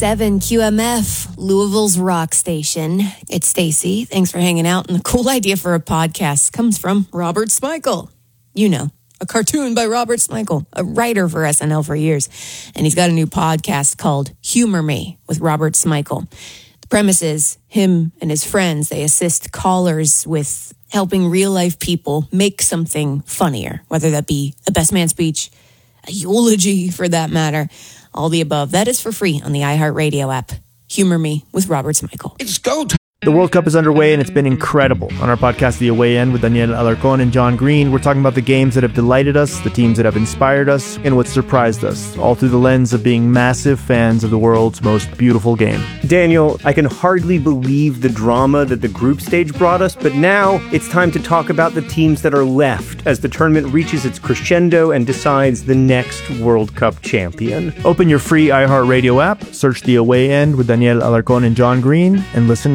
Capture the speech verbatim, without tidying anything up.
seven Q M F, Louisville's rock station. It's Stacy. Thanks for hanging out. And the cool idea for a podcast comes from Robert Smigel. You know, a cartoon by Robert Smigel, a writer for S N L for years. And he's got a new podcast called Humor Me with Robert Smigel. The premise is him and his friends, they assist callers with helping real-life people make something funnier, whether that be a best man speech, a eulogy for that matter, all the above. That is for free on the iHeartRadio app. Humor Me with Robert Smigel. It's go time. The World Cup is underway, and it's been incredible. On our podcast, The Away End, with Daniel Alarcón and John Green, we're talking about the games that have delighted us, the teams that have inspired us, and what surprised us, all through the lens of being massive fans of the world's most beautiful game. Daniel, I can hardly believe the drama that the group stage brought us, but now it's time to talk about the teams that are left as the tournament reaches its crescendo and decides the next World Cup champion. Open your free iHeartRadio app, search The Away End with Daniel Alarcón and John Green, and listen